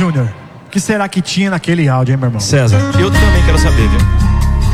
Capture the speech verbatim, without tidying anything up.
Júnior, o que será que tinha naquele áudio, hein, meu irmão? César, eu também quero saber, viu?